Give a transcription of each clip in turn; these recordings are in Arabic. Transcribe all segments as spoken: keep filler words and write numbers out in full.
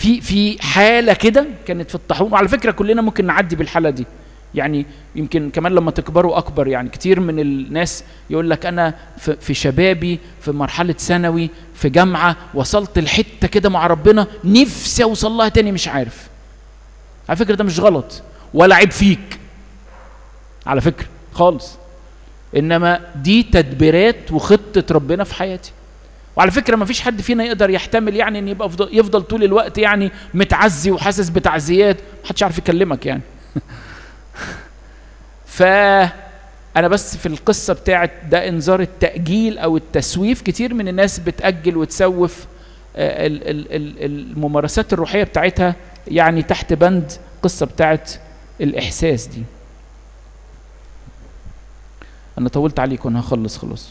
في في حاله كده كانت في الطاحون، وعلى فكره كلنا ممكن نعدي بالحاله دي، يعني يمكن كمان لما تكبروا اكبر. يعني كتير من الناس يقول لك انا في, في شبابي في مرحله ثانوي في جامعه وصلت لحته كده مع ربنا نفسي اوصل لها تاني مش عارف. على فكره ده مش غلط ولا عيب فيك على فكره خالص، انما دي تدبيرات وخطه ربنا في حياتي. وعلى فكره ما فيش حد فينا يقدر يحتمل يعني ان يبقى يفضل طول الوقت يعني متعزي وحاسس بتعزيات، محدش عارف يكلمك يعني. فأنا بس في القصة بتاعت ده انذار التأجيل أو التسويف، كتير من الناس بتأجل وتسوف الممارسات الروحية بتاعتها يعني تحت بند قصة بتاعت الإحساس دي. أنا طولت عليكم، أنا هخلص خلاص.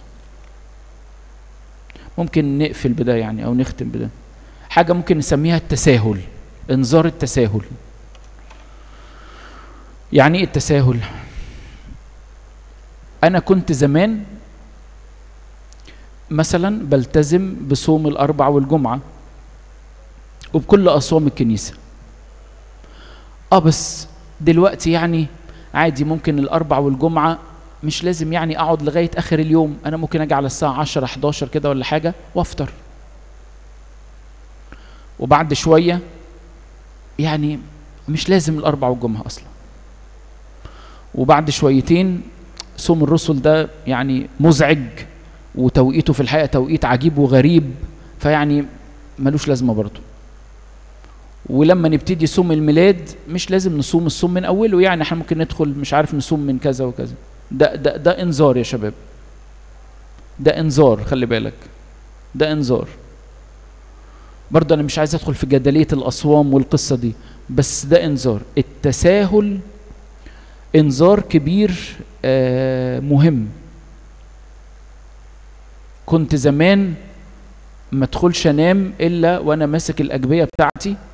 ممكن نقفل بده يعني أو نختم بده. حاجة ممكن نسميها التساهل، انذار التساهل. يعني ايه التساهل؟ انا كنت زمان مثلا بلتزم بصوم الاربع والجمعه وبكل اصوام الكنيسه، اه بس دلوقتي يعني عادي ممكن الاربع والجمعه مش لازم يعني اقعد لغايه اخر اليوم، انا ممكن اجي على الساعه عشرة حداشر كده ولا حاجه وافطر، وبعد شويه يعني مش لازم الاربع والجمعه اصلا، وبعد شويتين صوم الرسل ده يعني مزعج وتوقيته في الحقيقه توقيت عجيب وغريب، فيعني ملوش لازمه برضه. ولما نبتدي صوم الميلاد مش لازم نصوم الصوم من اوله، يعني احنا ممكن ندخل مش عارف نصوم من كذا وكذا. ده ده ده انذار يا شباب، ده انذار، خلي بالك ده انذار. برضه انا مش عايز ادخل في جدليه الاصوام والقصه دي، بس ده انذار. التساهل انذار كبير آه مهم. كنت زمان ما ادخلش انام الا وانا ماسك الاجبيه بتاعتي